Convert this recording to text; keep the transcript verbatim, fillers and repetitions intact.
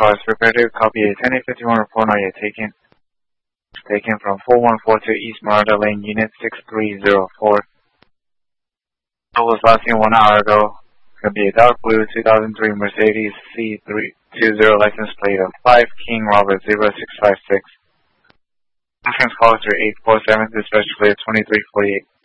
cars. Prepare to copy a ten eight fifty-one report on your taken, taken from four one four two East Marta Lane, Unit six three zero four. It was last seen one hour ago. It's going to be a dark blue two thousand three Mercedes C three twenty license plate of five King Robert zero six five six. Reference call through eight four seven, dispatch clear twenty-three forty-eight.